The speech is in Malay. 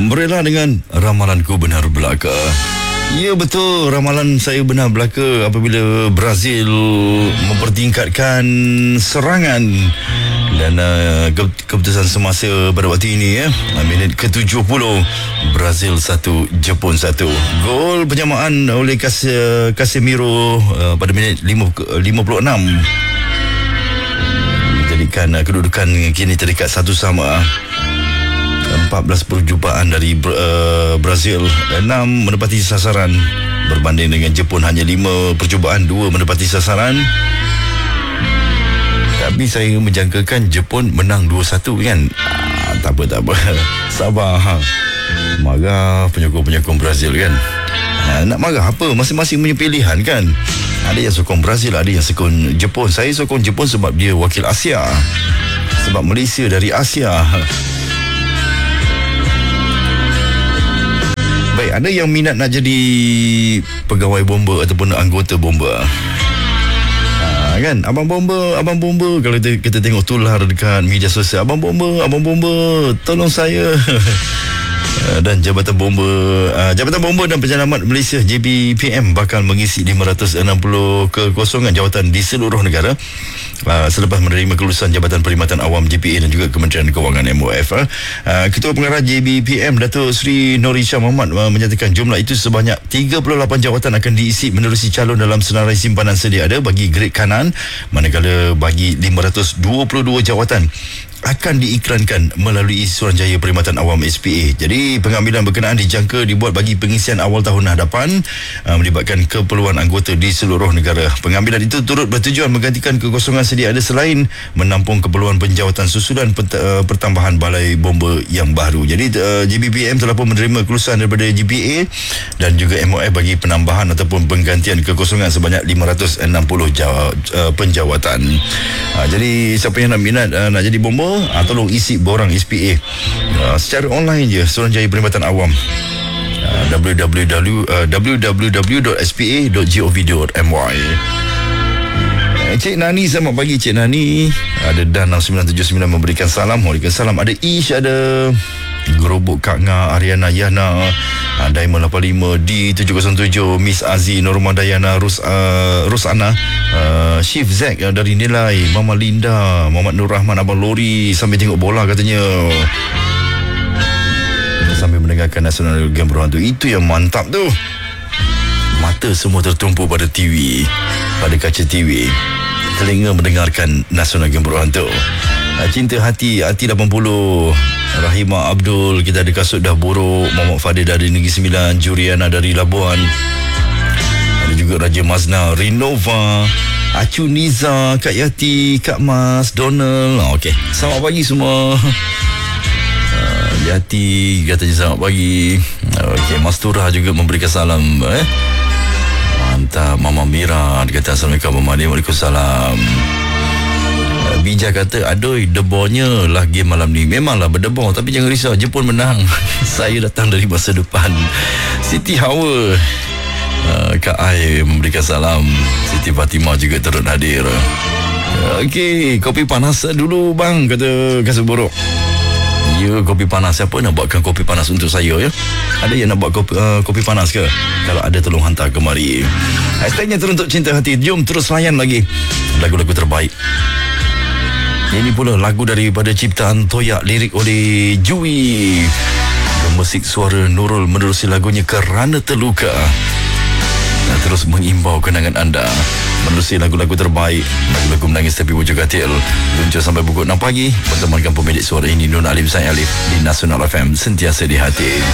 Berela dengan ramalanku benar belaka. Ya betul, ramalan saya benar belaka apabila Brazil mempertingkatkan serangan dan keputusan semasa pada waktu ini minit ke-70, Brazil 1, Jepun 1. Gol penyamaan oleh Casemiro pada minit 56 menjadikan kedudukan kini terikat 1-1. 14 percubaan dari Brazil, 6 menepati sasaran, berbanding dengan Jepun hanya 5 percubaan, 2 menepati sasaran. Tapi saya menjangkakan Jepun menang 2-1 kan. Tak apa sabar marah penyokong Brazil kan. Nak marah apa, masing-masing punya pilihan kan. Ada yang sokong Brazil, ada yang sokong Jepun. Saya sokong Jepun sebab dia wakil Asia, sebab Malaysia dari Asia. Baik, ada yang minat nak jadi pegawai bomba ataupun anggota bomba. Kan, abang bomba kalau kita tengok tular dekat media sosial, abang bomba tolong saya. Dan Jabatan Bomba dan Penyelamat Malaysia JBPM bakal mengisi 560 kekosongan jawatan di seluruh negara selepas menerima kelulusan Jabatan Perkhidmatan Awam JPA dan juga Kementerian Kewangan MOF. Ketua Pengarah JBPM Datuk Seri Nori Shah Muhammad menyatakan jumlah itu sebanyak 38 jawatan akan diisi menerusi calon dalam senarai simpanan sedia ada bagi grade kanan, manakala bagi 522 jawatan akan diiklankan melalui Suruhanjaya Perkhidmatan Awam SPA. Jadi pengambilan berkenaan dijangka dibuat bagi pengisian awal tahun hadapan, melibatkan keperluan anggota di seluruh negara. Pengambilan itu turut bertujuan menggantikan kekosongan sedia ada selain menampung keperluan penjawatan susulan pertambahan balai bomba yang baru. Jadi JBPM telah pun menerima kelulusan daripada GPA dan juga MOF bagi penambahan ataupun penggantian kekosongan sebanyak 560 penjawatan. Jadi siapa yang nak minat nak jadi bomba, tolong isi borang SPA secara online je, Suruhanjaya Perkhidmatan Awam, www.spa.gov.my. Cik Nani, selamat pagi Cik Nani. Ada Dan 6979 memberikan salam. Waalaikumsalam. Ada Ish, ada Gerobok Kak Nga, Ariana Yana, Diamond 85, D707, Miss Aziz, Norma Dayana, Rosana, Chief Zack dari Nilai, Mama Linda, Muhammad Nur Rahman, Abang Lori sambil tengok bola katanya, sambil mendengarkan Nasional Game Berhantu. Itu yang mantap tu. Mata semua tertumpu pada TV, pada kaca TV, telinga mendengarkan Nasional Game Berhantu. Cinta Hati 80, Rahimah Abdul, kita ada Kasut Dah Borok, Muhammad Fadil dari Negeri Sembilan, Juriana dari Labuan, ada juga Raja Mazna, Rinova, Acu Niza, Kak Yati, Kak Mas, Donald. Okey, selamat pagi semua. Yati katanya selamat pagi. Okey, Mas Turah juga memberikan salam. Mantap. Mama Mira dia kata Assalamualaikum Mama. Waalaikumsalam. Bija kata, aduh, debornya lah game malam ni. Memanglah berdebor, tapi jangan risau, Jepun menang. Saya datang dari masa depan. Siti Hawa, Kak Ai memberikan salam. Siti Fatimah juga turut hadir. Okey, kopi panas dulu bang, kata Kasut Borok. Ya, kopi panas. Siapa nak buatkan kopi panas untuk saya ya? Ada yang nak buat kopi panas ke? Kalau ada, tolong hantar kemari. Hashtagnya teruntuk Cinta Hati. Jom terus layan lagi lagu-lagu terbaik. Ini pula lagu daripada ciptaan Toyak, lirik oleh Jui, musik suara Nurul menerusi lagunya Kerana Terluka. Dan terus mengimbau kenangan anda menerusi lagu-lagu terbaik, lagu-lagu menangis tepi wujud katil. Luncur sampai pukul 6 pagi. Pertemankan pemilik suara ini, Nun Alim Sain Alif, di Nasional FM, sentiasa di hati.